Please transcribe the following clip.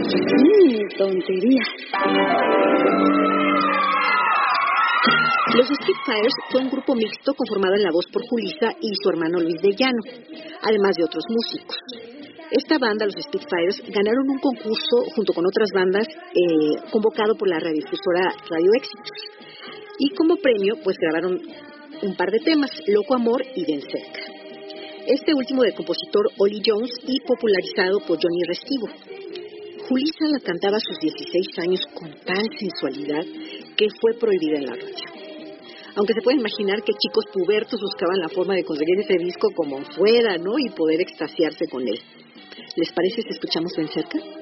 Tonterías. Los Spitfires fue un grupo mixto conformado en la voz por Julissa y su hermano Luis de Llano, además de otros músicos. Esta banda, los Spitfires, ganaron un concurso junto con otras bandas convocado por la radiodifusora Radio Éxitos. Y como premio, pues grabaron un par de temas, Loco Amor y Ven Cerca. Este último del compositor Olly Jones y popularizado por Johnny Restivo. Julissa la cantaba a sus 16 años con tal sensualidad que fue prohibida en la radio. Aunque se puede imaginar que chicos pubertos buscaban la forma de conseguir ese disco como fuera, ¿no? Y poder extasiarse con él. ¿Les parece si escuchamos Ven Cerca?